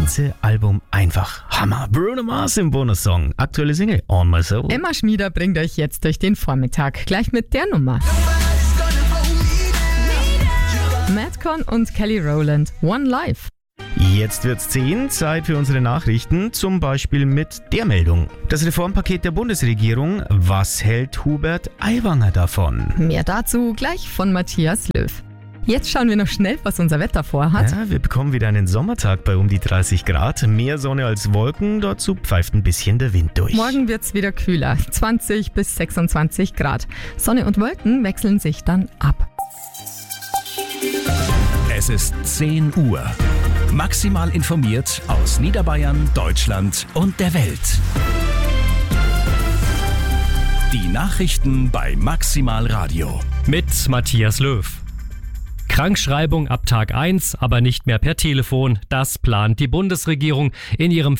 ganze Album einfach Hammer. Bruno Mars im Bonussong. Aktuelle Single On My Soul. Emma Schmieder bringt euch jetzt durch den Vormittag. Gleich mit der Nummer. Madcon und Kelly Rowland. One Life. Jetzt wird's 10, Zeit für unsere Nachrichten, zum Beispiel mit der Meldung. Das Reformpaket der Bundesregierung, was hält Hubert Aiwanger davon? Mehr dazu gleich von Matthias Löw. Jetzt schauen wir noch schnell, was unser Wetter vorhat. Ja, wir bekommen wieder einen Sommertag bei um die 30 Grad, mehr Sonne als Wolken, dazu pfeift ein bisschen der Wind durch. Morgen wird's wieder kühler, 20 bis 26 Grad. Sonne und Wolken wechseln sich dann ab. Es ist 10 Uhr. Maximal informiert aus Niederbayern, Deutschland und der Welt. Die Nachrichten bei Maximal Radio. Mit Matthias Löw. Krankschreibung ab Tag 1, aber nicht mehr per Telefon. Das plant die Bundesregierung in ihrem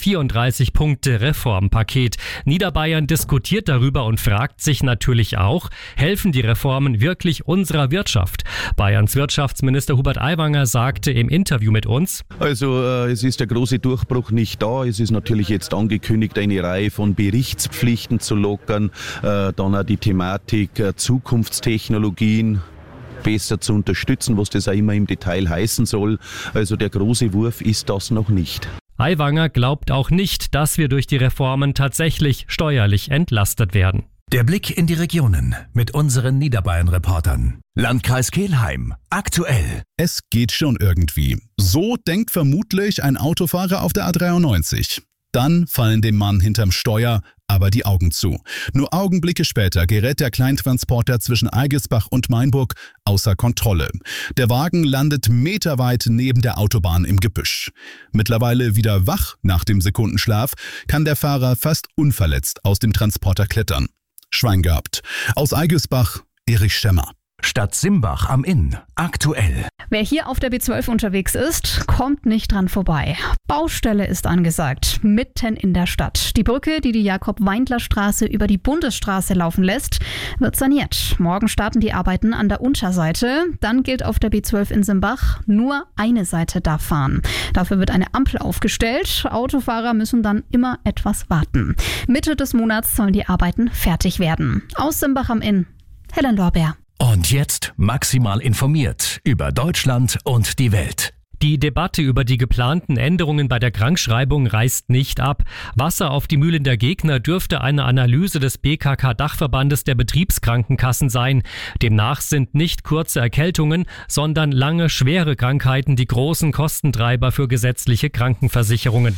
34-Punkte-Reformpaket. Niederbayern diskutiert darüber und fragt sich natürlich auch, helfen die Reformen wirklich unserer Wirtschaft? Bayerns Wirtschaftsminister Hubert Aiwanger sagte im Interview mit uns: Also es ist der große Durchbruch nicht da. Es ist natürlich jetzt angekündigt, eine Reihe von Berichtspflichten zu lockern. Dann auch die Thematik Zukunftstechnologien besser zu unterstützen, was das auch immer im Detail heißen soll. Also der große Wurf ist das noch nicht. Aiwanger glaubt auch nicht, dass wir durch die Reformen tatsächlich steuerlich entlastet werden. Der Blick in die Regionen mit unseren Niederbayern-Reportern. Landkreis Kelheim. Aktuell. Es geht schon irgendwie. So denkt vermutlich ein Autofahrer auf der A93. Dann fallen dem Mann hinterm Steuer aber die Augen zu. Nur Augenblicke später gerät der Kleintransporter zwischen Eigesbach und Mainburg außer Kontrolle. Der Wagen landet meterweit neben der Autobahn im Gebüsch. Mittlerweile wieder wach nach dem Sekundenschlaf, kann der Fahrer fast unverletzt aus dem Transporter klettern. Schwein gehabt. Aus Eigesbach, Erich Schemmer. Stadt Simbach am Inn. Aktuell. Wer hier auf der B12 unterwegs ist, kommt nicht dran vorbei. Baustelle ist angesagt, mitten in der Stadt. Die Brücke, die Jakob-Weindler-Straße über die Bundesstraße laufen lässt, wird saniert. Morgen starten die Arbeiten an der Unterseite. Dann gilt auf der B12 in Simbach, nur eine Seite darf fahren. Dafür wird eine Ampel aufgestellt. Autofahrer müssen dann immer etwas warten. Mitte des Monats sollen die Arbeiten fertig werden. Aus Simbach am Inn, Helen Lorbeer. Und jetzt maximal informiert über Deutschland und die Welt. Die Debatte über die geplanten Änderungen bei der Krankschreibung reißt nicht ab. Wasser auf die Mühlen der Gegner dürfte eine Analyse des BKK-Dachverbandes der Betriebskrankenkassen sein. Demnach sind nicht kurze Erkältungen, sondern lange, schwere Krankheiten die großen Kostentreiber für gesetzliche Krankenversicherungen.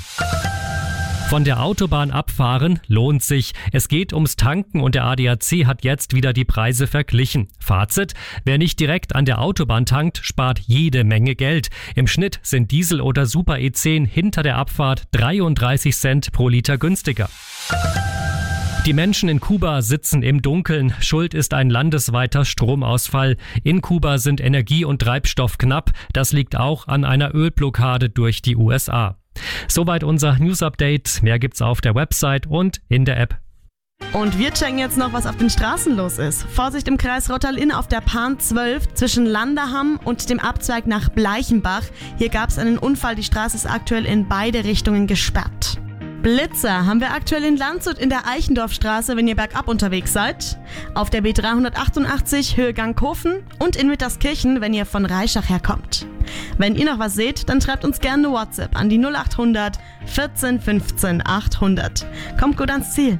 Von der Autobahn abfahren lohnt sich. Es geht ums Tanken und der ADAC hat jetzt wieder die Preise verglichen. Fazit: Wer nicht direkt an der Autobahn tankt, spart jede Menge Geld. Im Schnitt sind Diesel oder Super E10 hinter der Abfahrt 33 Cent pro Liter günstiger. Die Menschen in Kuba sitzen im Dunkeln. Schuld ist ein landesweiter Stromausfall. In Kuba sind Energie und Treibstoff knapp. Das liegt auch an einer Ölblockade durch die USA. Soweit unser News-Update. Mehr gibt's auf der Website und in der App. Und wir checken jetzt noch, was auf den Straßen los ist. Vorsicht im Kreis Rottal-Inn auf der Bahn 12 zwischen Landerham und dem Abzweig nach Bleichenbach. Hier gab es einen Unfall. Die Straße ist aktuell in beide Richtungen gesperrt. Blitzer haben wir aktuell in Landshut in der Eichendorfstraße, wenn ihr bergab unterwegs seid. Auf der B388 Höhe Ganghofen und in Mitterskirchen, wenn ihr von Reischach herkommt. Wenn ihr noch was seht, dann schreibt uns gerne eine WhatsApp an die 0800 14 15 800. Kommt gut ans Ziel.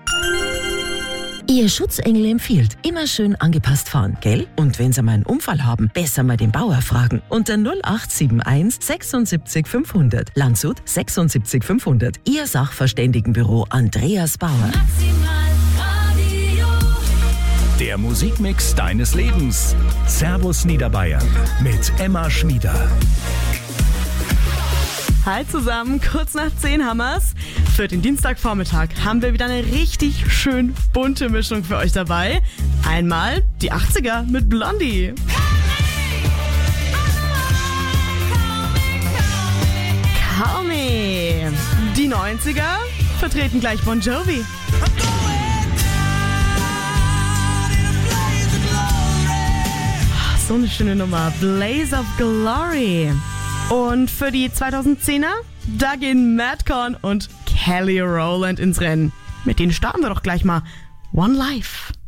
Ihr Schutzengel empfiehlt, immer schön angepasst fahren, gell? Und wenn Sie mal einen Unfall haben, besser mal den Bauer fragen. Unter 0871 76 500. Landshut 76 500. Ihr Sachverständigenbüro Andreas Bauer. Der Musikmix deines Lebens. Servus Niederbayern mit Emma Schmieder. Hi zusammen, kurz nach 10 haben wir's. Für den Dienstagvormittag haben wir wieder eine richtig schön bunte Mischung für euch dabei. Einmal die 80er mit Blondie. Call me. Die 90er vertreten gleich Bon Jovi. So eine schöne Nummer. Blaze of Glory. Und für die 2010er, da gehen Madcon und Kelly Rowland ins Rennen. Mit denen starten wir doch gleich mal. One Life.